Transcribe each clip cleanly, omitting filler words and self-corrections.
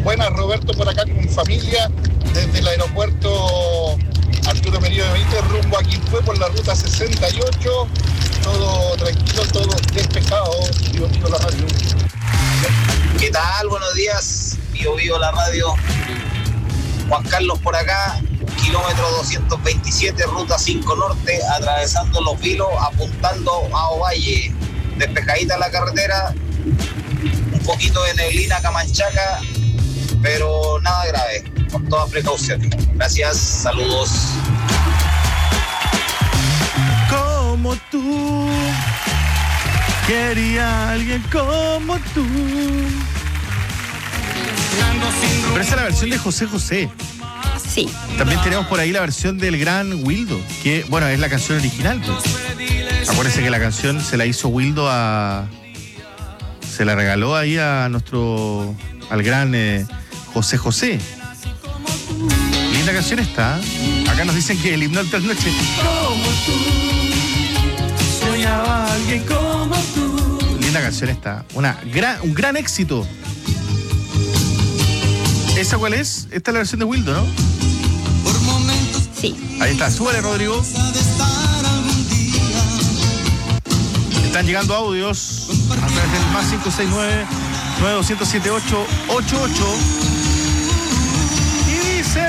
Buenas, Roberto, por acá con familia, desde el aeropuerto Arturo Merino de Benítez, rumbo a Quilpué por la ruta 68. Todo tranquilo, todo despejado. Vivo la radio. ¿Qué tal? Buenos días. Vivo la radio. Juan Carlos por acá, kilómetro 227, ruta 5 norte, atravesando Los Vilos, apuntando a Ovalle. Despejadita la carretera, un poquito de neblina camanchaca, pero nada grave, con toda precaución. Gracias, saludos. Como tú, quería alguien como tú. Pero esa es la versión de José José. Sí. También tenemos por ahí la versión del gran Wildo, que, bueno, es la canción original, pues. Acuérdense que la canción se la hizo Wildo se la regaló ahí a al gran José José. Linda canción está. Acá nos dicen que el himno de Trasnoche. Como tú, soñaba alguien como tú. Linda canción está. Un gran éxito. ¿Esa cuál es? Esta es la versión de Wildo, ¿no? Sí. Ahí está, súbale, Rodrigo. Están llegando audios a través del más 569-9207-888. Y dice...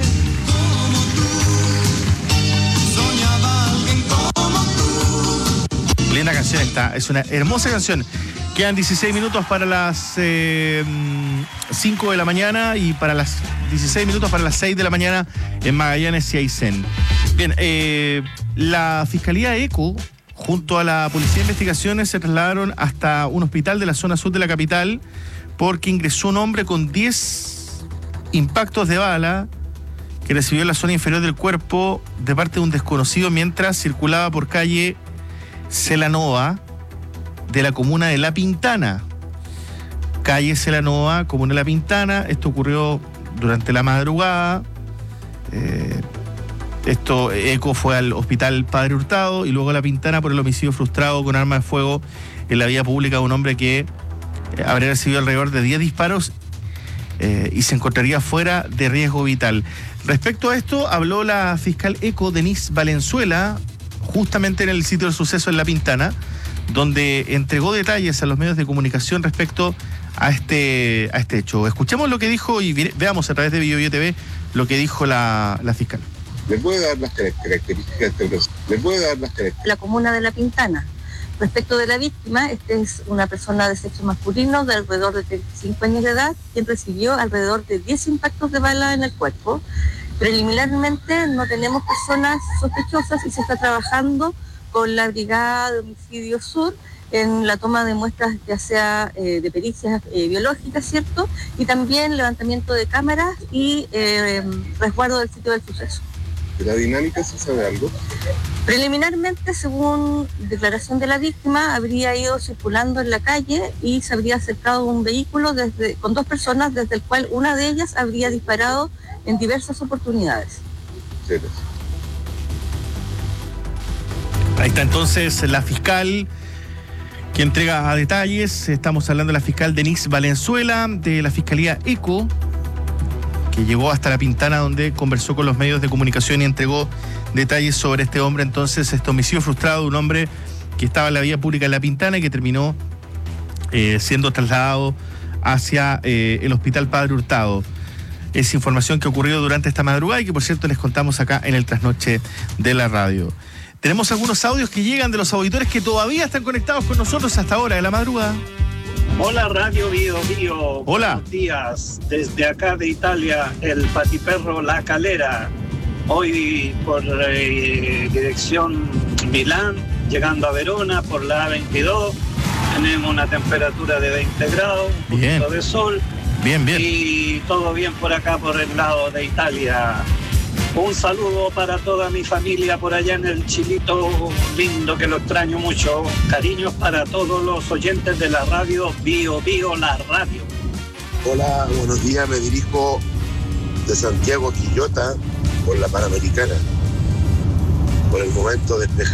Linda canción esta, es una hermosa canción. Quedan 16 minutos para las 5 de la mañana y para las 16 minutos para las 6 de la mañana en Magallanes y Aysén. Bien, la Fiscalía ECO, junto a la Policía de Investigaciones, se trasladaron hasta un hospital de la zona sur de la capital porque ingresó un hombre con 10 impactos de bala que recibió en la zona inferior del cuerpo de parte de un desconocido mientras circulaba por calle Celanova de la comuna de La Pintana. Calle Celanova, comuna de La Pintana. Esto ocurrió durante la madrugada. ECO fue al hospital Padre Hurtado y luego a La Pintana por el homicidio frustrado con arma de fuego en la vía pública de un hombre que habría recibido alrededor de 10 disparos y se encontraría fuera de riesgo vital. Respecto a esto, habló la fiscal ECO, Denise Valenzuela, justamente en el sitio del suceso en La Pintana, donde entregó detalles a los medios de comunicación respecto a este hecho. Escuchemos lo que dijo y veamos a través de Bio TV lo que dijo la fiscal. ¿Le puede dar las características de este proceso? ¿Le puede dar las características? La comuna de La Pintana. Respecto de la víctima, es una persona de sexo masculino de alrededor de 35 años de edad, quien recibió alrededor de 10 impactos de bala en el cuerpo. Preliminarmente no tenemos personas sospechosas y se está trabajando con la Brigada de Homicidio Sur en la toma de muestras, ya sea de pericias biológicas, ¿cierto? Y también levantamiento de cámaras y resguardo del sitio del suceso. ¿De la dinámica se sabe algo? Preliminarmente, según declaración de la víctima, habría ido circulando en la calle y se habría acercado un vehículo con 2 personas, desde el cual una de ellas habría disparado en diversas oportunidades. Sí. Ahí está entonces la fiscal que entrega detalles. Estamos hablando de la fiscal Denise Valenzuela de la Fiscalía ECO, que llegó hasta La Pintana, donde conversó con los medios de comunicación y entregó detalles sobre este hombre. Entonces, este homicidio frustrado de un hombre que estaba en la vía pública en La Pintana y que terminó siendo trasladado hacia el Hospital Padre Hurtado. Es información que ocurrió durante esta madrugada y que, por cierto, les contamos acá en el Trasnoche de la radio. Tenemos algunos audios que llegan de los auditores que todavía están conectados con nosotros hasta ahora de la madrugada. Hola, Radio Bio. Hola. Buenos días. Desde acá de Italia, el patiperro La Calera. Hoy por dirección Milán, llegando a Verona por la A22. Tenemos una temperatura de 20 grados, un poquito de sol. Bien. Y todo bien por acá, por el lado de Italia. Un saludo para toda mi familia por allá en el Chilito lindo, que lo extraño mucho. Cariños para todos los oyentes de la radio Bio la radio. Hola, buenos días. Me dirijo de Santiago a Quillota por la Panamericana. Por el momento despejado.